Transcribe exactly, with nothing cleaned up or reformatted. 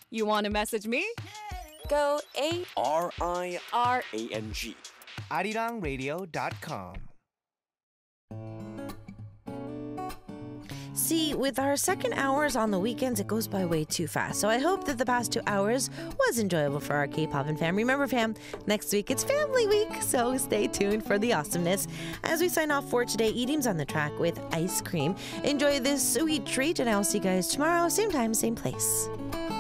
You want to message me? Go A R I R A N G. arirang radio dot com. See, with our second hours on the weekends, it goes by way too fast. So I hope that the past two hours was enjoyable for our K-pop and fam. Remember, fam, next week it's Family Week, so stay tuned for the awesomeness. As we sign off for today, Eating's on the track with Ice Cream. Enjoy this sweet treat, and I'll see you guys tomorrow, same time, same place.